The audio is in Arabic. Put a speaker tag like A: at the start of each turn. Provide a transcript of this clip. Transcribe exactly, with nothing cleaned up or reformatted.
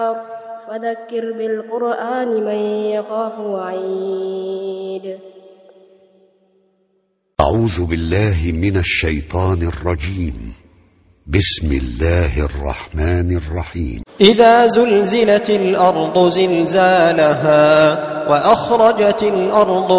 A: فذكر بالقرآن من يخاف وعيد.
B: أعوذ بالله من الشيطان الرجيم. بسم الله الرحمن الرحيم.
C: إذا زلزلت الأرض زلزالها وأخرجت الأرض